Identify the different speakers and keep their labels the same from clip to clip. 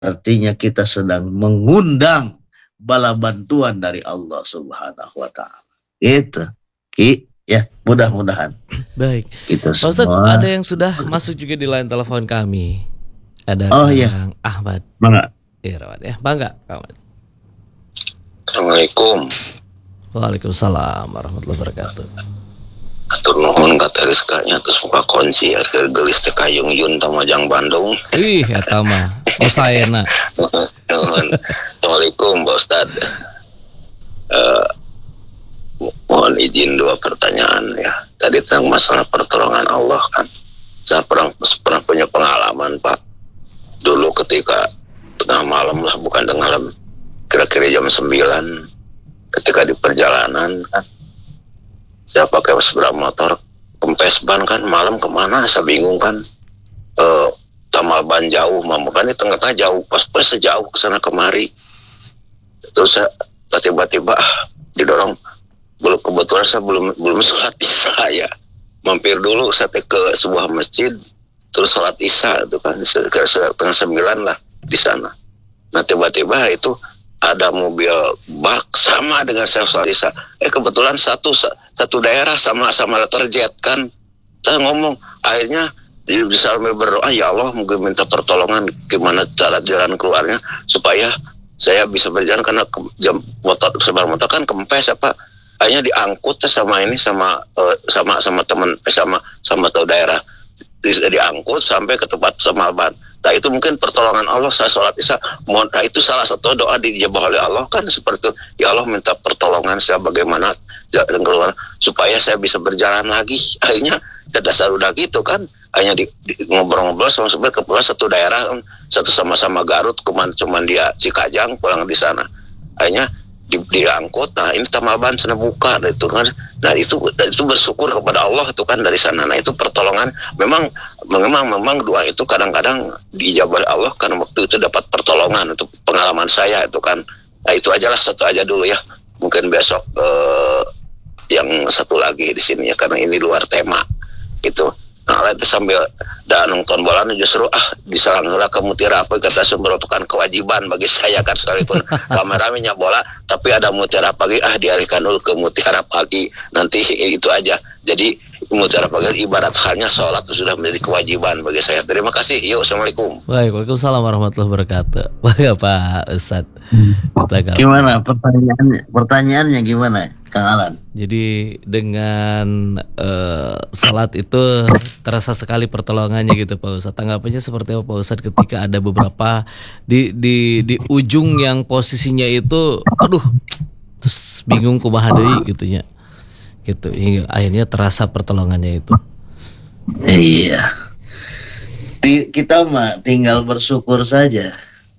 Speaker 1: artinya kita sedang mengundang bala bantuan dari Allah Subhanahu wa taala. Itu. Ki, ya, mudah-mudahan.
Speaker 2: Baik.
Speaker 1: Kita
Speaker 2: Pak Ustadz,
Speaker 1: semua.
Speaker 2: ada yang sudah masuk juga di line telepon kami. Ada
Speaker 1: iya.
Speaker 2: Kang Ahmad Irawan ya. Bangga, Kang Ahmad.
Speaker 3: Assalamualaikum.
Speaker 2: Waalaikumsalam warahmatullahi wabarakatuh.
Speaker 3: Atur nuhun kata rizkanya terus muka kunci ya gelis teh kayung yun tamajang Bandung.
Speaker 2: Ih, eta mah mosaena.
Speaker 3: Assalamualaikum Pak Ustad. Mohon izin 2 pertanyaan ya. Tadi tentang masalah pertolongan Allah kan. Saya pernah punya pengalaman Pak. Dulu ketika tengah malam lah, bukan tengah malam, kira-kira jam 9 ketika di perjalanan kan, saya pakai sepeda motor kempes ban kan, malam kemana saya bingung kan, tamal ban jauh, kan di tengah-tengah jauh, pas sejauh kesana kemari, terus saya tiba-tiba didorong, kebetulan saya belum sholat isya ya, mampir dulu saya ke sebuah masjid, terus sholat isya itu kan setengah 9 lah di sana. Nah tiba-tiba itu ada mobil bak sama dengan saya sholat isya. Kebetulan satu daerah sama letter Z kan. Saya ngomong, akhirnya bisa berdoa, ya Allah mungkin minta pertolongan gimana cara jalan keluarnya supaya saya bisa berjalan, karena sebar motor kan kempes apa. Akhirnya diangkut sama teman sama tahu daerah, diangkut sampai ke tempat semalban. Nah itu mungkin pertolongan Allah, saya sholat isya. Nah itu salah satu doa dijabah oleh Allah kan, seperti itu. Ya Allah minta pertolongan saya bagaimana jalan keluar supaya saya bisa berjalan lagi. Akhirnya dasar udah gitu kan. Akhirnya ngobrol-ngobrol sama sebenarnya kebetulan satu daerah, satu sama-sama Garut, cuman dia Cikajang pulang di sana. Akhirnya diangkut, nah ini Tamalban sana buka itu kan. Nah itu bersyukur kepada Allah itu kan dari sana. Nah itu pertolongan, memang doa itu kadang-kadang dijabah Allah karena waktu itu dapat pertolongan. Untuk pengalaman saya itu kan. Nah itu aja lah, satu aja dulu ya, mungkin besok yang satu lagi di sini ya, karena ini luar tema gitu. Nah itu sambil nonton bola justru diserang heula ke mutiara apa, kata sumber merupakan kewajiban bagi saya kan, sekalipun kameramennya bola tapi ada mutiara pagi dialihkan dulu ke mutiara pagi, nanti itu aja. Jadi mutiara pagi ibarat halnya sholat itu sudah menjadi kewajiban bagi saya. Terima kasih. Yuk, assalamualaikum.
Speaker 2: Waalaikumsalam warahmatullahi wabarakatuh. Baik Pak Ustadz.
Speaker 1: Gimana pertanyaannya gimana Kang Alan?
Speaker 2: Jadi dengan salat itu terasa sekali pertolongannya gitu Pak Ustadz. Tanggapannya seperti apa Pak Ustadz ketika ada beberapa di ujung yang posisinya itu terus bingung kumaha deui gitu ya. Gitu hingga akhirnya terasa pertolongannya itu.
Speaker 1: Iya. Kita mah tinggal bersyukur saja.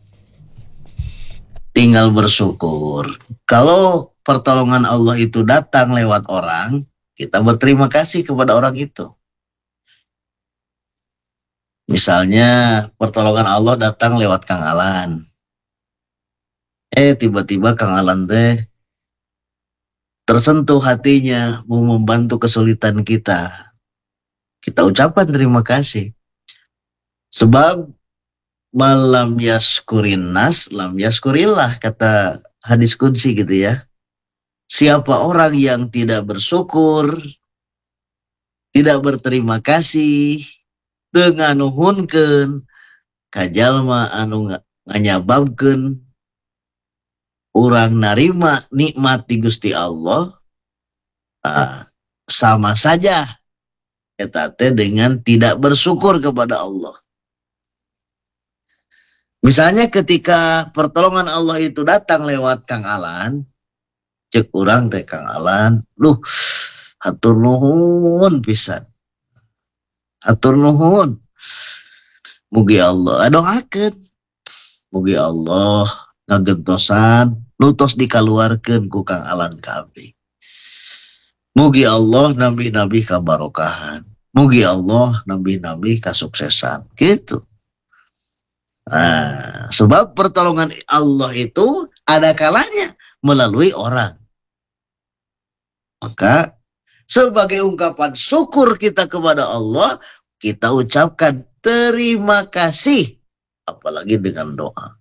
Speaker 1: Tinggal bersyukur. Kalau pertolongan Allah itu datang lewat orang, kita berterima kasih kepada orang itu. Misalnya pertolongan Allah datang lewat Kang Alan. Tiba-tiba Kang Alan tersentuh hatinya mau membantu kesulitan kita. Kita ucapkan terima kasih. Sebab malam yaskurin nas lam yaskurillah, kata hadis qudsi gitu ya. Siapa orang yang tidak bersyukur, tidak berterima kasih, dengan nuhunkeun kajalma anu nganyababkeun urang narima nikmat di Gusti Allah, sama saja eta teh dengan tidak bersyukur kepada Allah. Misalnya ketika pertolongan Allah itu datang lewat Kang Alan, cek urang teh Kang Alan, hatur nuhun pisan. Hatur nuhun. Mugi Allah doakeun. Mugi Allah ngagentosan nutos dikaluarkeun ku Kang Alan kabeh. Mugi Allah nabi-nabi kabarokahan. Mugi Allah nabi-nabi kasuksesan. Gitu. Nah, sebab pertolongan Allah itu ada kalanya melalui orang. Maka sebagai ungkapan syukur kita kepada Allah, kita ucapkan terima kasih apalagi dengan doa.